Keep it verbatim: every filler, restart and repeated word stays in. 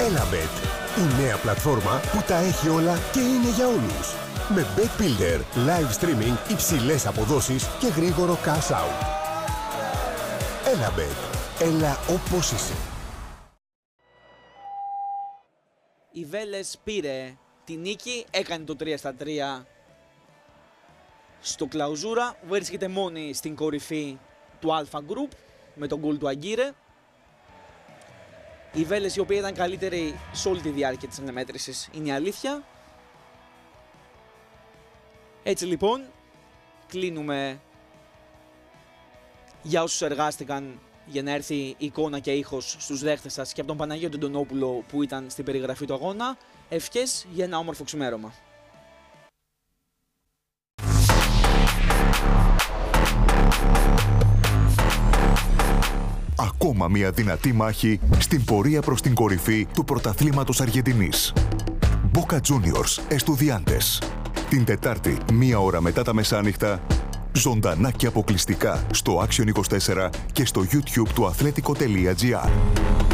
Elabet, η νέα πλατφόρμα που τα έχει όλα και είναι για όλους. Με Bet Builder, live streaming, υψηλές αποδόσεις και γρήγορο cash out. Elabet, έλα όπως είσαι. Η Βέλες πήρε τη νίκη, έκανε το τρία στα τρία στο κλαουζούρα, βρίσκεται μόνη στην κορυφή του Alpha Group με τον γκολ του Αγκύρε. Η Βέλες, η οποία ήταν καλύτερη σε όλη τη διάρκεια της αναμέτρησης, είναι η αλήθεια. Έτσι λοιπόν, κλείνουμε για όσους εργάστηκαν για να έρθει εικόνα και ήχος στους δέχτες σας και από τον Παναγιώτη Ντονόπουλο που ήταν στην περιγραφή του αγώνα. Ευχές για ένα όμορφο ξημέρωμα. Ακόμα μια δυνατή μάχη στην πορεία προς την κορυφή του πρωταθλήματος Αργεντινής. Boca Juniors Estudiantes. Την Τετάρτη, μία ώρα μετά τα μεσάνυχτα, ζωντανά και αποκλειστικά στο Action είκοσι τέσσερα και στο YouTube του αθλέτικο τελεία τζι άρ.